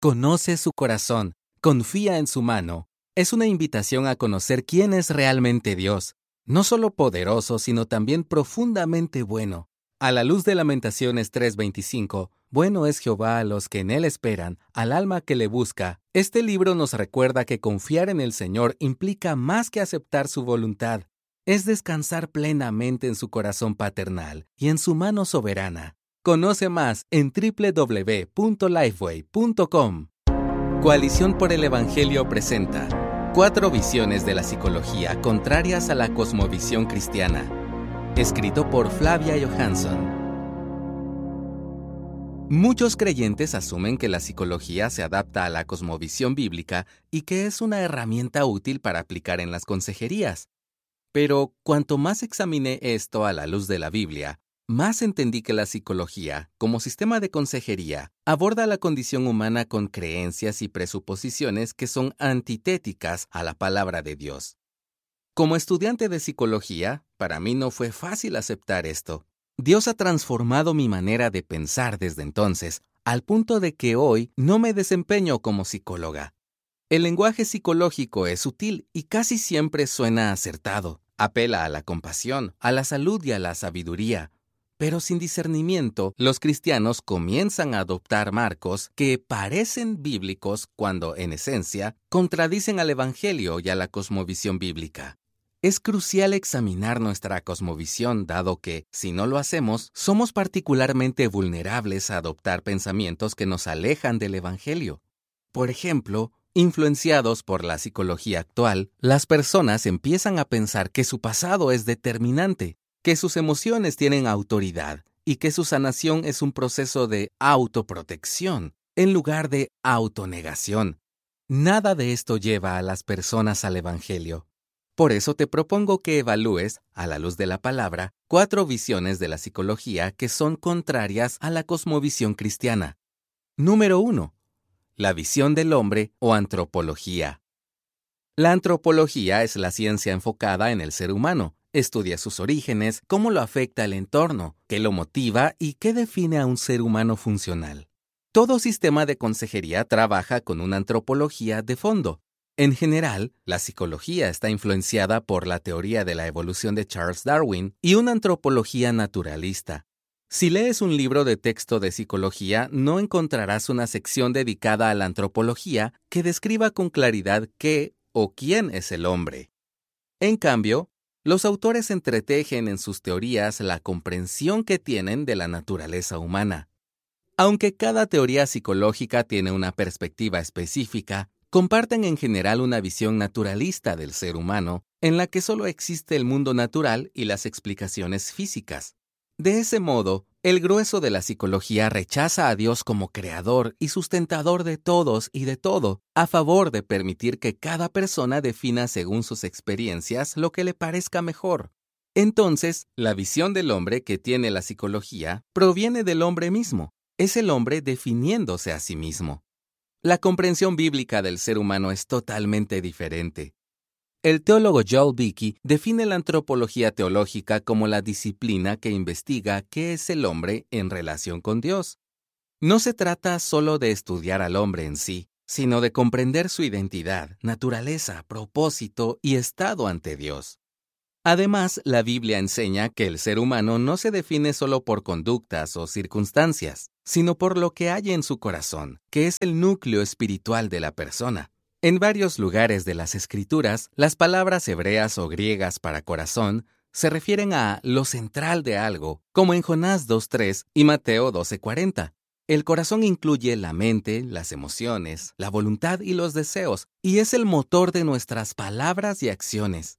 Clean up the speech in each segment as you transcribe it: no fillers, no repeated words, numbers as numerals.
Conoce su corazón, confía en su mano. Es una invitación a conocer quién es realmente Dios, no solo poderoso, sino también profundamente bueno. A la luz de Lamentaciones 3:25, bueno es Jehová a los que en él esperan, al alma que le busca. Este libro nos recuerda que confiar en el Señor implica más que aceptar su voluntad. Es descansar plenamente en su corazón paternal y en su mano soberana. Conoce más en www.lifeway.com. Coalición por el Evangelio presenta 4 visiones de la psicología contrarias a la cosmovisión cristiana. Escrito por Flavia Johansson. Muchos creyentes asumen que la psicología se adapta a la cosmovisión bíblica y que es una herramienta útil para aplicar en las consejerías. Pero cuanto más examiné esto a la luz de la Biblia, más entendí que la psicología, como sistema de consejería, aborda la condición humana con creencias y presuposiciones que son antitéticas a la palabra de Dios. Como estudiante de psicología, para mí no fue fácil aceptar esto. Dios ha transformado mi manera de pensar desde entonces, al punto de que hoy no me desempeño como psicóloga. El lenguaje psicológico es sutil y casi siempre suena acertado. Apela a la compasión, a la salud y a la sabiduría. Pero sin discernimiento, los cristianos comienzan a adoptar marcos que parecen bíblicos cuando, en esencia, contradicen al Evangelio y a la cosmovisión bíblica. Es crucial examinar nuestra cosmovisión, dado que, si no lo hacemos, somos particularmente vulnerables a adoptar pensamientos que nos alejan del Evangelio. Por ejemplo, influenciados por la psicología actual, las personas empiezan a pensar que su pasado es determinante, que sus emociones tienen autoridad y que su sanación es un proceso de autoprotección en lugar de autonegación. Nada de esto lleva a las personas al Evangelio. Por eso te propongo que evalúes, a la luz de la palabra, 4 visiones de la psicología que son contrarias a la cosmovisión cristiana. Número 1. La visión del hombre o antropología. La antropología es la ciencia enfocada en el ser humano. Estudia sus orígenes, cómo lo afecta el entorno, qué lo motiva y qué define a un ser humano funcional. Todo sistema de consejería trabaja con una antropología de fondo. En general, la psicología está influenciada por la teoría de la evolución de Charles Darwin y una antropología naturalista. Si lees un libro de texto de psicología, no encontrarás una sección dedicada a la antropología que describa con claridad qué o quién es el hombre. En cambio, los autores entretejen en sus teorías la comprensión que tienen de la naturaleza humana. Aunque cada teoría psicológica tiene una perspectiva específica, comparten en general una visión naturalista del ser humano, en la que solo existe el mundo natural y las explicaciones físicas. De ese modo, el grueso de la psicología rechaza a Dios como creador y sustentador de todos y de todo, a favor de permitir que cada persona defina según sus experiencias lo que le parezca mejor. Entonces, la visión del hombre que tiene la psicología proviene del hombre mismo. Es el hombre definiéndose a sí mismo. La comprensión bíblica del ser humano es totalmente diferente. El teólogo Joel Beeke define la antropología teológica como la disciplina que investiga qué es el hombre en relación con Dios. No se trata solo de estudiar al hombre en sí, sino de comprender su identidad, naturaleza, propósito y estado ante Dios. Además, la Biblia enseña que el ser humano no se define solo por conductas o circunstancias, sino por lo que hay en su corazón, que es el núcleo espiritual de la persona. En varios lugares de las Escrituras, las palabras hebreas o griegas para corazón se refieren a lo central de algo, como en Jonás 2:3 y Mateo 12:40. El corazón incluye la mente, las emociones, la voluntad y los deseos, y es el motor de nuestras palabras y acciones.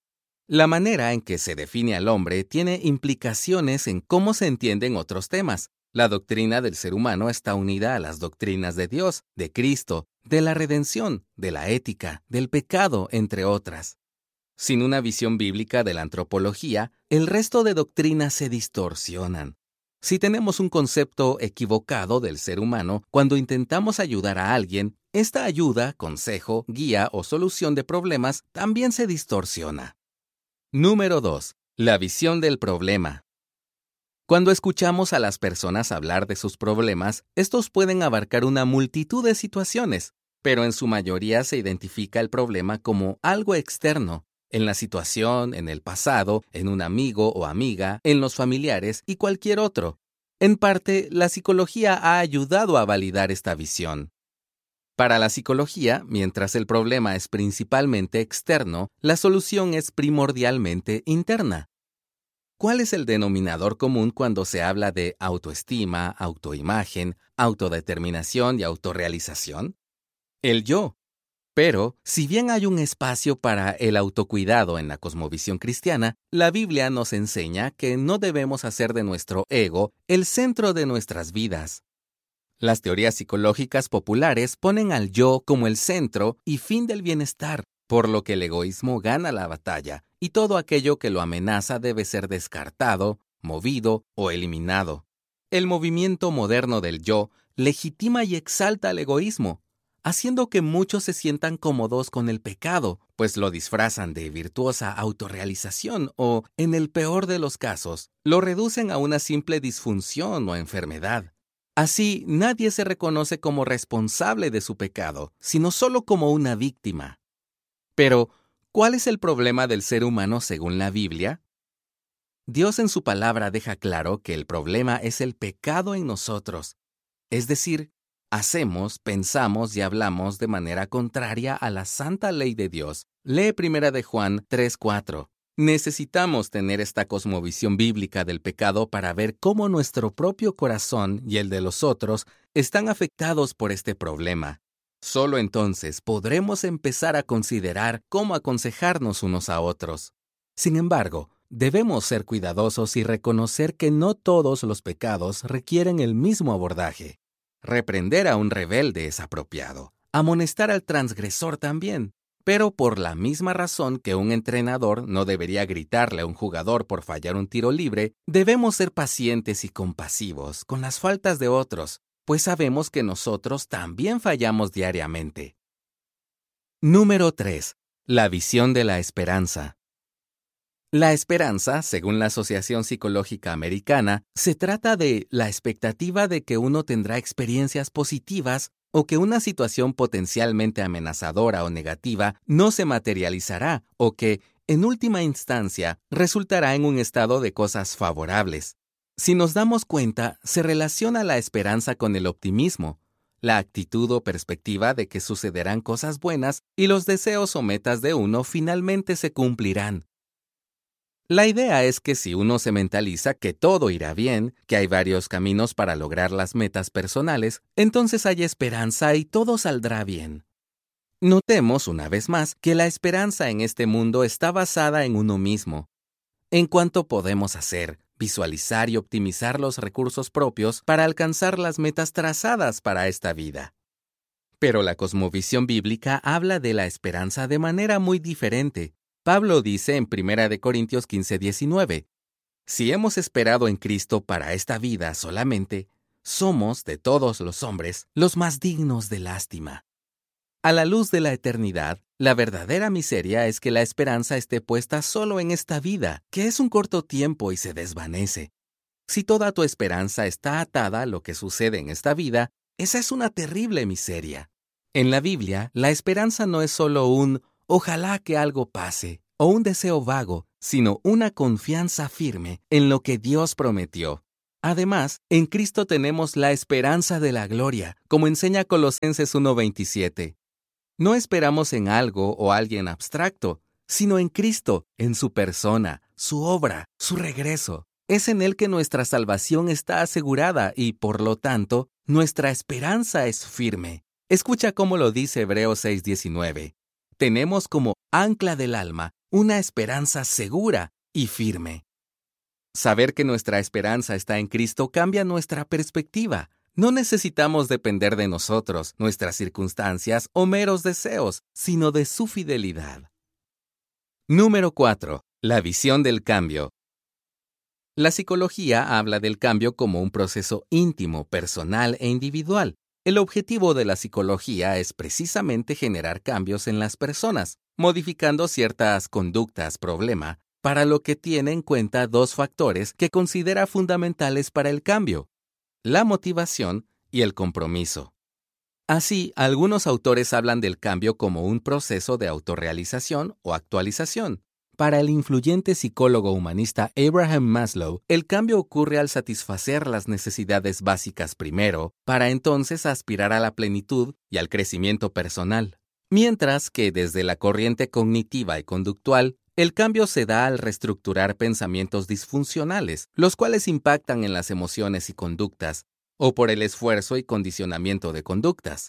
La manera en que se define al hombre tiene implicaciones en cómo se entienden otros temas. La doctrina del ser humano está unida a las doctrinas de Dios, de Cristo, de la redención, de la ética, del pecado, entre otras. Sin una visión bíblica de la antropología, el resto de doctrinas se distorsionan. Si tenemos un concepto equivocado del ser humano cuando intentamos ayudar a alguien, esta ayuda, consejo, guía o solución de problemas también se distorsiona. Número 2. La visión del problema. Cuando escuchamos a las personas hablar de sus problemas, estos pueden abarcar una multitud de situaciones, pero en su mayoría se identifica el problema como algo externo, en la situación, en el pasado, en un amigo o amiga, en los familiares y cualquier otro. En parte, la psicología ha ayudado a validar esta visión. Para la psicología, mientras el problema es principalmente externo, la solución es primordialmente interna. ¿Cuál es el denominador común cuando se habla de autoestima, autoimagen, autodeterminación y autorrealización? El yo. Pero, si bien hay un espacio para el autocuidado en la cosmovisión cristiana, la Biblia nos enseña que no debemos hacer de nuestro ego el centro de nuestras vidas. Las teorías psicológicas populares ponen al yo como el centro y fin del bienestar, por lo que el egoísmo gana la batalla, y todo aquello que lo amenaza debe ser descartado, movido o eliminado. El movimiento moderno del yo legitima y exalta el egoísmo, haciendo que muchos se sientan cómodos con el pecado, pues lo disfrazan de virtuosa autorrealización o, en el peor de los casos, lo reducen a una simple disfunción o enfermedad. Así, nadie se reconoce como responsable de su pecado, sino solo como una víctima. Pero, ¿cuál es el problema del ser humano según la Biblia? Dios en su palabra deja claro que el problema es el pecado en nosotros, es decir, hacemos, pensamos y hablamos de manera contraria a la santa ley de Dios. Lee 1 de Juan 3:4. Necesitamos tener esta cosmovisión bíblica del pecado para ver cómo nuestro propio corazón y el de los otros están afectados por este problema. Solo entonces podremos empezar a considerar cómo aconsejarnos unos a otros. Sin embargo, debemos ser cuidadosos y reconocer que no todos los pecados requieren el mismo abordaje. Reprender a un rebelde es apropiado, amonestar al transgresor también, pero por la misma razón que un entrenador no debería gritarle a un jugador por fallar un tiro libre, debemos ser pacientes y compasivos con las faltas de otros, pues sabemos que nosotros también fallamos diariamente. Número 3. La visión de la esperanza. La esperanza, según la Asociación Psicológica Americana, se trata de la expectativa de que uno tendrá experiencias positivas o que una situación potencialmente amenazadora o negativa no se materializará o que, en última instancia, resultará en un estado de cosas favorables. Si nos damos cuenta, se relaciona la esperanza con el optimismo, la actitud o perspectiva de que sucederán cosas buenas y los deseos o metas de uno finalmente se cumplirán. La idea es que si uno se mentaliza que todo irá bien, que hay varios caminos para lograr las metas personales, entonces hay esperanza y todo saldrá bien. Notemos una vez más que la esperanza en este mundo está basada en uno mismo, en cuanto podemos hacer, visualizar y optimizar los recursos propios para alcanzar las metas trazadas para esta vida. Pero la cosmovisión bíblica habla de la esperanza de manera muy diferente. Pablo dice en 1 Corintios 15:19, si hemos esperado en Cristo para esta vida solamente, somos, de todos los hombres, los más dignos de lástima. A la luz de la eternidad, la verdadera miseria es que la esperanza esté puesta solo en esta vida, que es un corto tiempo y se desvanece. Si toda tu esperanza está atada a lo que sucede en esta vida, esa es una terrible miseria. En la Biblia, la esperanza no es solo un ojalá que algo pase o un deseo vago, sino una confianza firme en lo que Dios prometió. Además, en Cristo tenemos la esperanza de la gloria, como enseña Colosenses 1:27. No esperamos en algo o alguien abstracto, sino en Cristo, en su persona, su obra, su regreso. Es en Él que nuestra salvación está asegurada y, por lo tanto, nuestra esperanza es firme. Escucha cómo lo dice Hebreos 6:19. Tenemos como ancla del alma una esperanza segura y firme. Saber que nuestra esperanza está en Cristo cambia nuestra perspectiva. No necesitamos depender de nosotros, nuestras circunstancias o meros deseos, sino de su fidelidad. Número 4. La visión del cambio. La psicología habla del cambio como un proceso íntimo, personal e individual. El objetivo de la psicología es precisamente generar cambios en las personas, modificando ciertas conductas problema para lo que tiene en cuenta dos factores que considera fundamentales para el cambio: la motivación y el compromiso. Así, algunos autores hablan del cambio como un proceso de autorrealización o actualización. Para el influyente psicólogo humanista Abraham Maslow, el cambio ocurre al satisfacer las necesidades básicas primero, para entonces aspirar a la plenitud y al crecimiento personal. Mientras que desde la corriente cognitiva y conductual, el cambio se da al reestructurar pensamientos disfuncionales, los cuales impactan en las emociones y conductas, o por el esfuerzo y condicionamiento de conductas.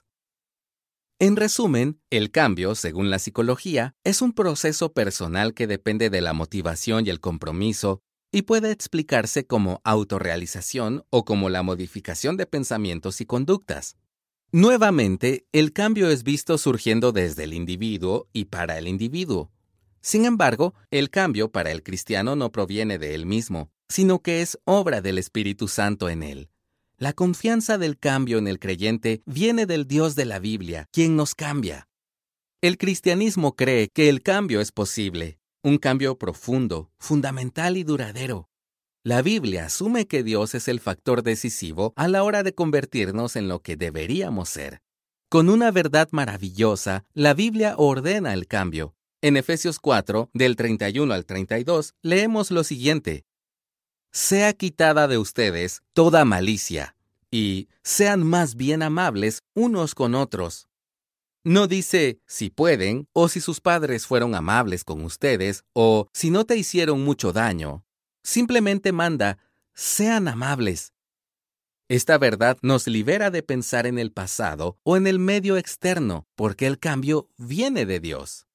En resumen, el cambio, según la psicología, es un proceso personal que depende de la motivación y el compromiso y puede explicarse como autorrealización o como la modificación de pensamientos y conductas. Nuevamente, el cambio es visto surgiendo desde el individuo y para el individuo. Sin embargo, el cambio para el cristiano no proviene de él mismo, sino que es obra del Espíritu Santo en él. La confianza del cambio en el creyente viene del Dios de la Biblia, quien nos cambia. El cristianismo cree que el cambio es posible, un cambio profundo, fundamental y duradero. La Biblia asume que Dios es el factor decisivo a la hora de convertirnos en lo que deberíamos ser. Con una verdad maravillosa, la Biblia ordena el cambio. En Efesios 4, del 31 al 32, leemos lo siguiente: «Sea quitada de ustedes toda malicia, y sean más bien amables unos con otros». No dice si pueden, o si sus padres fueron amables con ustedes, o si no te hicieron mucho daño. Simplemente manda, sean amables. Esta verdad nos libera de pensar en el pasado o en el medio externo, porque el cambio viene de Dios.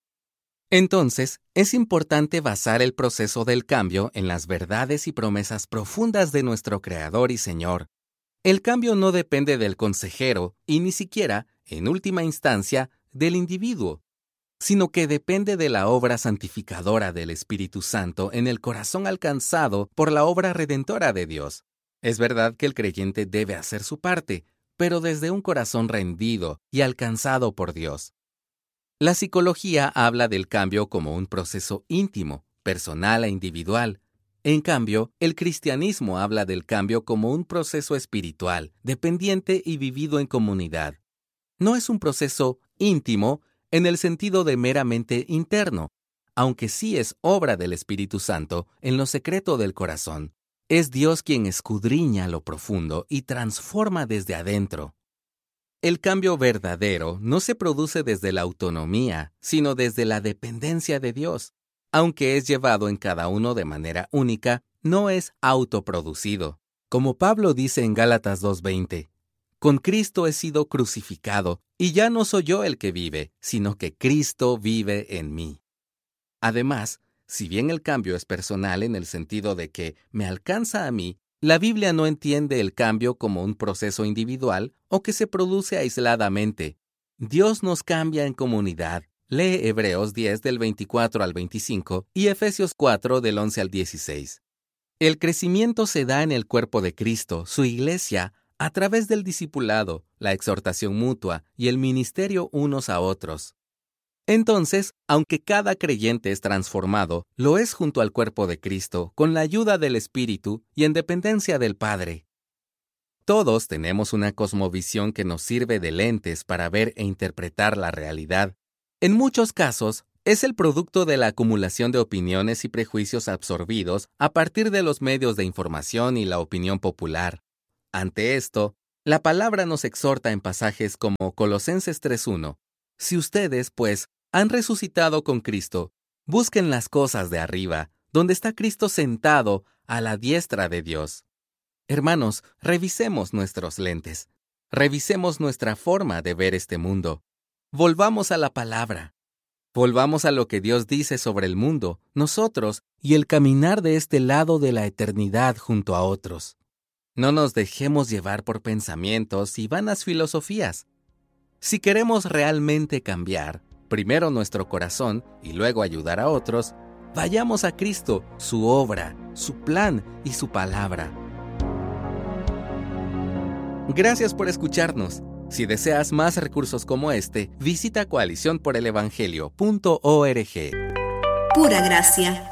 Entonces, es importante basar el proceso del cambio en las verdades y promesas profundas de nuestro Creador y Señor. El cambio no depende del consejero y ni siquiera, en última instancia, del individuo, sino que depende de la obra santificadora del Espíritu Santo en el corazón alcanzado por la obra redentora de Dios. Es verdad que el creyente debe hacer su parte, pero desde un corazón rendido y alcanzado por Dios. La psicología habla del cambio como un proceso íntimo, personal e individual. En cambio, el cristianismo habla del cambio como un proceso espiritual, dependiente y vivido en comunidad. No es un proceso íntimo en el sentido de meramente interno, aunque sí es obra del Espíritu Santo en lo secreto del corazón. Es Dios quien escudriña lo profundo y transforma desde adentro. El cambio verdadero no se produce desde la autonomía, sino desde la dependencia de Dios. Aunque es llevado en cada uno de manera única, no es autoproducido. Como Pablo dice en Gálatas 2:20, «Con Cristo he sido crucificado, y ya no soy yo el que vive, sino que Cristo vive en mí». Además, si bien el cambio es personal en el sentido de que me alcanza a mí, la Biblia no entiende el cambio como un proceso individual o que se produce aisladamente. Dios nos cambia en comunidad. Lee Hebreos 10 del 24 al 25 y Efesios 4 del 11 al 16. El crecimiento se da en el cuerpo de Cristo, su iglesia, a través del discipulado, la exhortación mutua y el ministerio unos a otros. Entonces, aunque cada creyente es transformado, lo es junto al cuerpo de Cristo, con la ayuda del Espíritu y en dependencia del Padre. Todos tenemos una cosmovisión que nos sirve de lentes para ver e interpretar la realidad. En muchos casos, es el producto de la acumulación de opiniones y prejuicios absorbidos a partir de los medios de información y la opinión popular. Ante esto, la palabra nos exhorta en pasajes como Colosenses 3:1. Si ustedes, pues, han resucitado con Cristo, busquen las cosas de arriba, donde está Cristo sentado a la diestra de Dios. Hermanos, revisemos nuestros lentes. Revisemos nuestra forma de ver este mundo. Volvamos a la palabra. Volvamos a lo que Dios dice sobre el mundo, nosotros y el caminar de este lado de la eternidad junto a otros. No nos dejemos llevar por pensamientos y vanas filosofías. Si queremos realmente cambiar, primero nuestro corazón y luego ayudar a otros, vayamos a Cristo, su obra, su plan y su palabra. Gracias por escucharnos. Si deseas más recursos como este, visita coaliciónporelevangelio.org. Pura gracia.